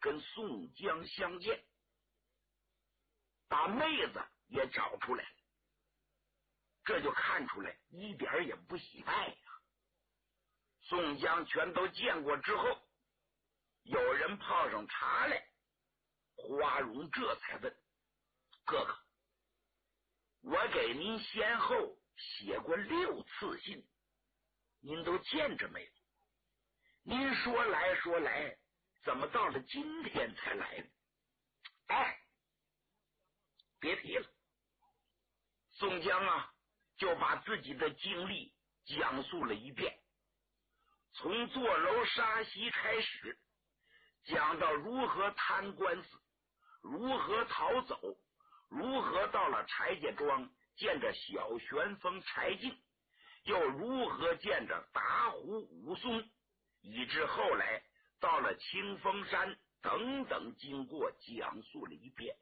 跟宋江相见，把妹子也找出来了，这就看出来一点也不惜败呀。宋江全都见过之后，有人泡上茶来，花荣这才问：哥哥，我给您先后写过6次信，您都见着没有？您说来说来，怎么到了今天才来呢？哎，别提了。宋江啊，就把自己的经历讲述了一遍，从坐楼杀西开始，讲到如何贪官司，如何逃走，如何到了柴家庄见着小旋风柴进，又如何见着打虎武松，以至后来到了清风山等等经过讲述了一遍。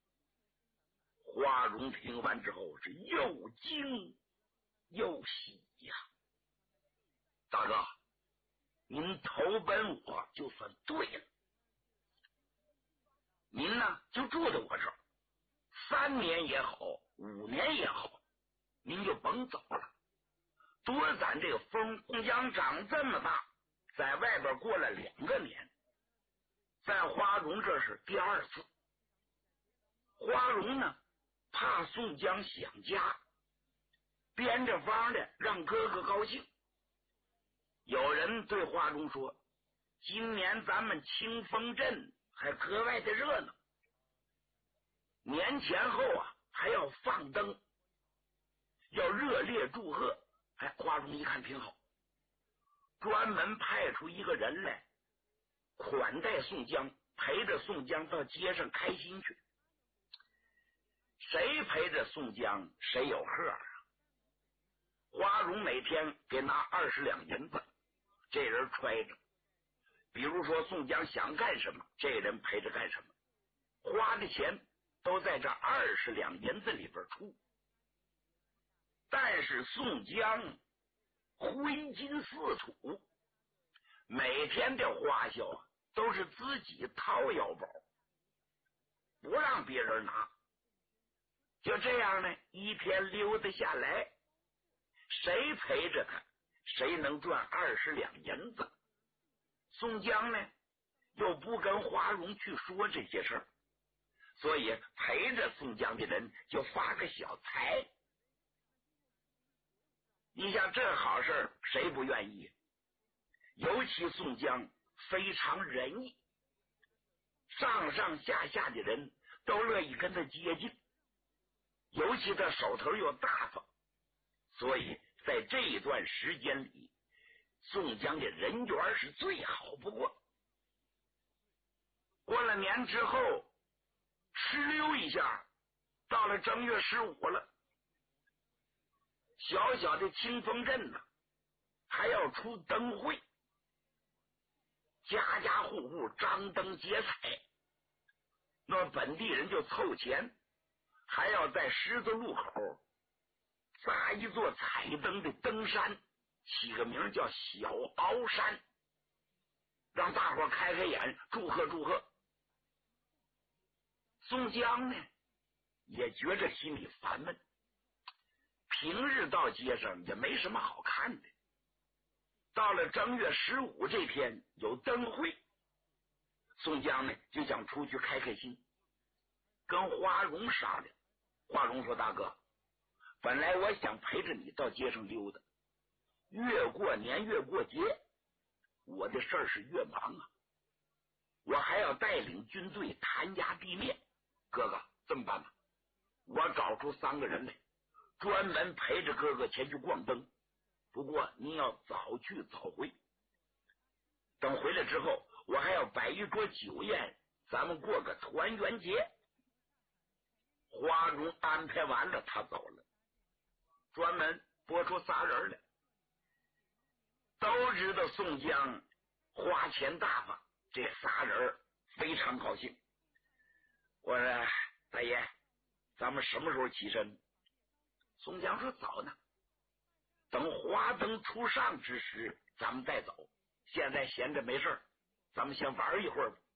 花荣听完之后是又惊又喜呀。大哥，您投奔我就算对了，您呢就住在我这儿，3年也好，5年也好，您就甭走了，多咱这个风宋江长这么大，在外边过了2个年，在花荣这是第2次。花荣呢怕宋江想家，编着方的让哥哥高兴。有人对花荣说，今年咱们清风镇还格外的热闹，年前后啊还要放灯，要热烈祝贺。哎，花荣一看挺好，专门派出一个人来款待宋江，陪着宋江到街上开心去。谁陪着宋江谁有贺啊。花荣每天给拿20两银子，这人揣着，比如说宋江想干什么，这人陪着干什么，花的钱都在这20两银子里边出。但是宋江挥金似土，每天的花销啊都是自己掏腰包，不让别人拿。就这样呢，一天溜达下来，谁陪着他谁能赚20两银子。宋江呢又不跟花荣去说这些事儿，所以陪着宋江的人就发个小财。你像这好事谁不愿意？尤其宋江非常仁义，上上下下的人都乐意跟他接近，尤其他手头又大方，所以在这一段时间里，宋江的人缘是最好不过。过了年之后，哧溜一下到了正月15了，小小的清风镇呢还要出灯会，家家户户张灯结彩，那么本地人就凑钱，还要在十字路口扎一座彩灯的灯山，起个名叫小鳌山，让大伙开开眼，祝贺祝贺。宋江呢也觉着心里烦闷，平日到街上也没什么好看的，到了正月15这天有灯会，宋江呢就想出去开开心，跟花荣商量。花荣说，大哥，本来我想陪着你到街上溜达，越过年越过节，我的事儿是越忙啊，我还要带领军队弹压地面。哥哥这么办吧，我找出3个人来，专门陪着哥哥前去逛灯，不过您要早去早回，等回来之后我还要摆一桌酒宴，咱们过个团圆节。花荣安排完了，他走了，专门拨出仨人来，都知道宋江花钱大方，这仨人非常高兴。我说，大爷，咱们什么时候起身？宋江说，早呢，等花灯初上之时咱们再走，现在闲着没事，咱们先玩一会儿吧。